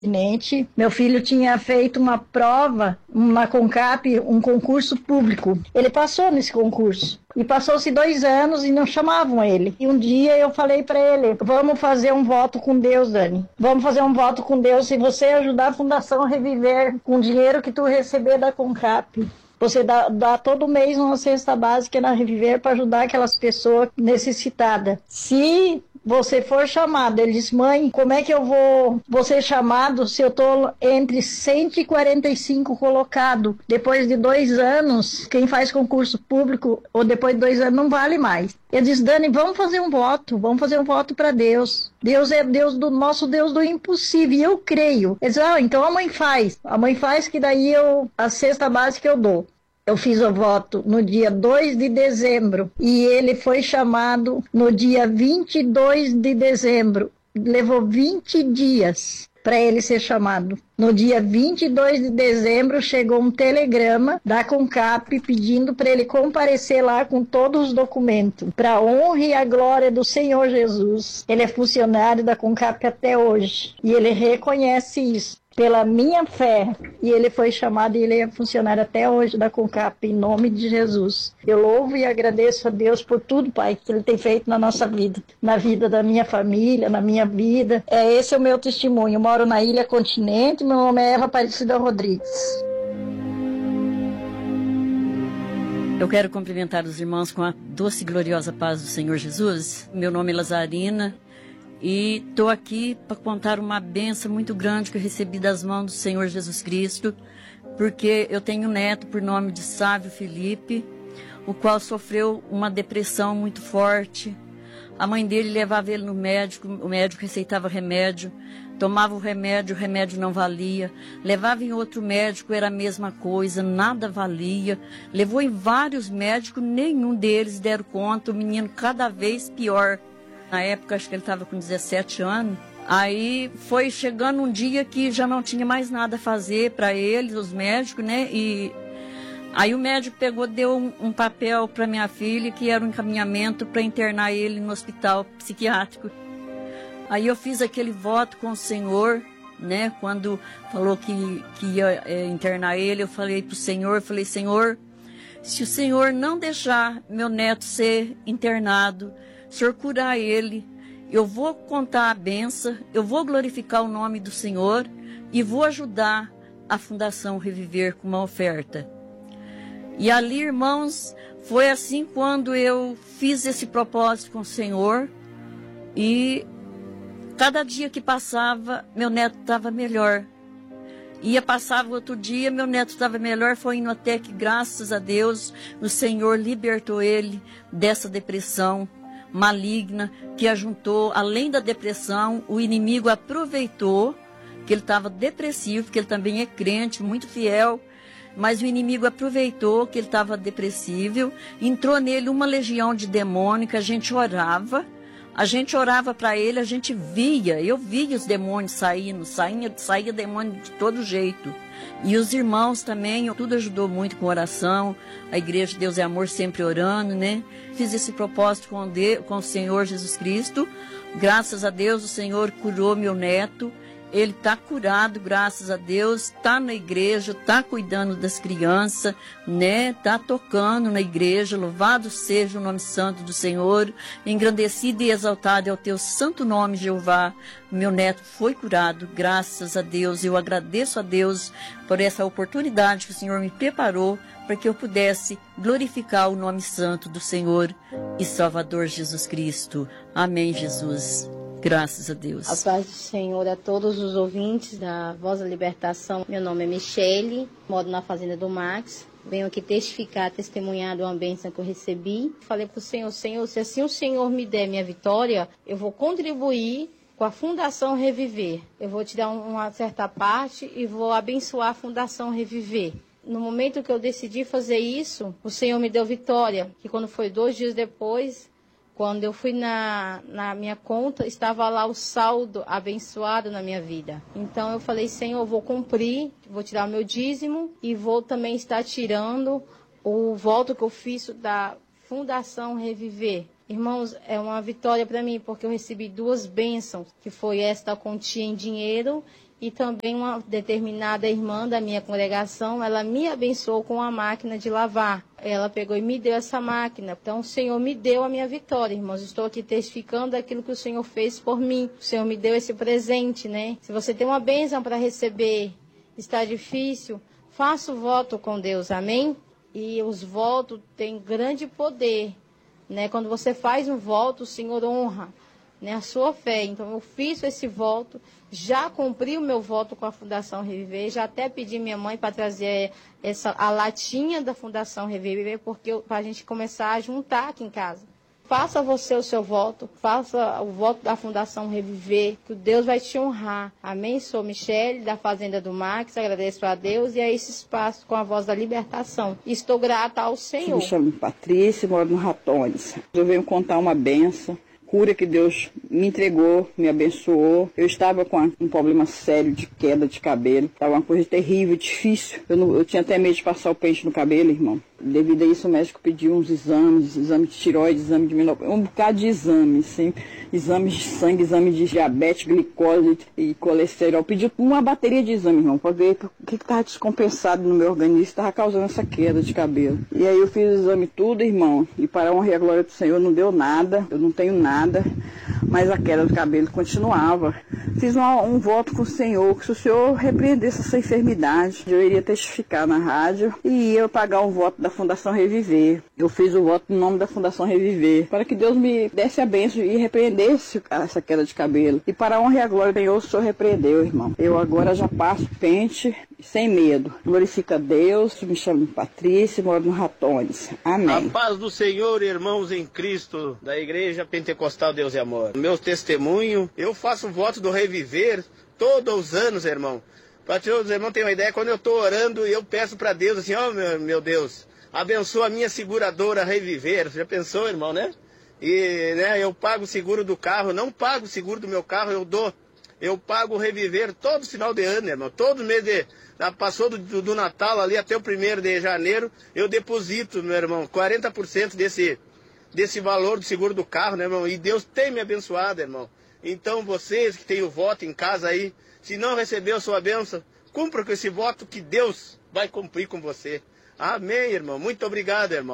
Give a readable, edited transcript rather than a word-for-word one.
Meu filho tinha feito uma prova na CONCAP, um concurso público. Ele passou nesse concurso. E passou-se 2 anos e não chamavam ele. E um dia eu falei para ele, vamos fazer um voto com Deus, Dani. Vamos fazer um voto com Deus se você ajudar a Fundação Reviver com o dinheiro que tu receber da CONCAP. Você dá todo mês uma cesta básica na Reviver para ajudar aquelas pessoas necessitadas. Se você for chamado, ele disse, mãe, como é que eu vou ser chamado se eu estou entre 145 colocados? Depois de 2 anos, quem faz concurso público, ou depois de 2 anos, não vale mais. Eu disse, Dani, vamos fazer um voto para Deus. Deus é Deus do nosso Deus do impossível, e eu creio. Ele disse, então a mãe faz que daí a cesta básica eu dou. Eu fiz o voto no dia 2 de dezembro e ele foi chamado no dia 22 de dezembro. Levou 20 dias para ele ser chamado. No dia 22 de dezembro chegou um telegrama da CONCAP pedindo para ele comparecer lá com todos os documentos. Para a honra e a glória do Senhor Jesus. Ele é funcionário da CONCAP até hoje e ele reconhece isso. Pela minha fé, e ele foi chamado e ele é funcionário até hoje da CONCAP, em nome de Jesus. Eu louvo e agradeço a Deus por tudo, Pai, que Ele tem feito na nossa vida, na vida da minha família, na minha vida. Esse é o meu testemunho. Eu moro na Ilha Continente, meu nome é Eva Aparecida Rodrigues. Eu quero cumprimentar os irmãos com a doce e gloriosa paz do Senhor Jesus. Meu nome é Lazarina. E estou aqui para contar uma bênção muito grande que eu recebi das mãos do Senhor Jesus Cristo, porque eu tenho um neto por nome de Sávio Felipe, o qual sofreu uma depressão muito forte. A mãe dele levava ele no médico, o médico receitava remédio, tomava o remédio não valia. Levava em outro médico, era a mesma coisa, nada valia. Levou em vários médicos, nenhum deles deram conta, o menino cada vez pior. Na época, acho que ele estava com 17 anos. Aí foi chegando um dia que já não tinha mais nada a fazer para eles, os médicos, né? E aí o médico deu um papel para minha filha, que era um encaminhamento para internar ele no hospital psiquiátrico. Aí eu fiz aquele voto com o Senhor, né? Quando falou que ia internar ele, eu falei para o Senhor, Senhor, se o Senhor não deixar meu neto ser internado, o Senhor curar ele, eu vou contar a benção, eu vou glorificar o nome do Senhor e vou ajudar a Fundação Reviver com uma oferta. E ali, irmãos, foi assim quando eu fiz esse propósito com o Senhor e cada dia que passava, meu neto estava melhor. Passava outro dia, meu neto estava melhor, foi indo até que, graças a Deus, o Senhor libertou ele dessa depressão maligna que ajuntou, além da depressão, o inimigo aproveitou que ele estava depressivo, porque ele também é crente, muito fiel, mas o inimigo aproveitou que ele estava depressivo, entrou nele uma legião de demônio, que a gente orava para ele, a gente via, eu via os demônios saía demônio de todo jeito. E os irmãos também, tudo ajudou muito com oração, a Igreja Deus é Amor sempre orando, né? Fiz esse propósito com o Senhor Jesus Cristo, graças a Deus o Senhor curou meu neto, ele está curado, graças a Deus, está na igreja, está cuidando das crianças, né? Está tocando na igreja, louvado seja o nome santo do Senhor, engrandecido e exaltado é o teu santo nome, Jeová. Meu neto foi curado, graças a Deus. Eu agradeço a Deus por essa oportunidade que o Senhor me preparou para que eu pudesse glorificar o nome santo do Senhor e Salvador Jesus Cristo. Amém, Jesus. Graças a Deus. A paz do Senhor a todos os ouvintes da Voz da Libertação. Meu nome é Michele, moro na Fazenda do Max. Venho aqui testemunhar de uma bênção que eu recebi. Falei para o Senhor, se assim o Senhor me der minha vitória, eu vou contribuir com a Fundação Reviver. Eu vou tirar uma certa parte e vou abençoar a Fundação Reviver. No momento que eu decidi fazer isso, o Senhor me deu vitória, que quando foi 2 dias depois, quando eu fui na minha conta, estava lá o saldo abençoado na minha vida. Então eu falei, Senhor, eu vou cumprir, vou tirar o meu dízimo e vou também estar tirando o voto que eu fiz da Fundação Reviver. Irmãos, é uma vitória para mim, porque eu recebi 2 bênçãos, que foi esta quantia em dinheiro E também uma determinada irmã da minha congregação, ela me abençoou com a máquina de lavar. Ela pegou e me deu essa máquina. Então o Senhor me deu a minha vitória, irmãos. Estou aqui testificando daquilo que o Senhor fez por mim. O Senhor me deu esse presente, né? Se você tem uma bênção para receber, está difícil, faça o voto com Deus, amém? E os votos têm grande poder, né? Quando você faz um voto, o Senhor honra, né, a sua fé. Então eu fiz esse voto, já cumpri o meu voto com a Fundação Reviver, já até pedi minha mãe para trazer a latinha da Fundação Reviver, porque para a gente começar a juntar aqui em casa. Faça você o seu voto, faça o voto da Fundação Reviver, que Deus vai te honrar. Amém? Sou Michele, da Fazenda do Max, agradeço a Deus e a esse espaço com a Voz da Libertação. Estou grata ao Senhor. Me chamo Patrícia, moro no Ratones. Eu venho contar uma bênção, cura que Deus me entregou, me abençoou. Eu estava com um problema sério de queda de cabelo. Estava uma coisa terrível, difícil. Eu tinha até medo de passar o pente no cabelo, irmão. Devido a isso, o médico pediu uns exames de tireoide, exame de menopausa, um bocado de exames, sim. Exames de sangue, exame de diabetes, glicose e colesterol. Pediu uma bateria de exames, irmão, para ver o que estava descompensado no meu organismo, estava causando essa queda de cabelo. E aí eu fiz o exame tudo, irmão, e para a honra e a glória do Senhor não deu nada, eu não tenho nada, mas a queda do cabelo continuava. Fiz um voto com o Senhor, que se o Senhor repreendesse essa enfermidade, eu iria testificar na rádio e ia pagar um voto da Fundação Reviver. Eu fiz o voto no nome da Fundação Reviver, para que Deus me desse a bênção e repreendesse essa queda de cabelo. E para a honra e a glória do Senhor, o Senhor repreendeu, irmão. Eu agora já passo pente sem medo. Glorifica a Deus. Me chamo Patrícia, moro no Ratones. Amém. A paz do Senhor, irmãos em Cristo, da Igreja Pentecostal Deus e Amor. Meu testemunho, eu faço o voto do Reviver todos os anos, irmão. Para os irmãos terem uma ideia, quando eu estou orando, eu peço para Deus assim, ó, meu Deus, abençoa a minha seguradora Reviver. Você já pensou, irmão, né? E né, eu pago o seguro do carro, não pago o seguro do meu carro, eu pago o Reviver todo final de ano, irmão. Todo mês passou do Natal ali até o 1º de janeiro, eu deposito, meu irmão, 40% desse valor do seguro do carro, né, irmão? E Deus tem me abençoado, irmão. Então vocês que têm o voto em casa aí, se não recebeu a sua bênção, cumpra com esse voto que Deus vai cumprir com você. Amém, irmão. Muito obrigado, irmão.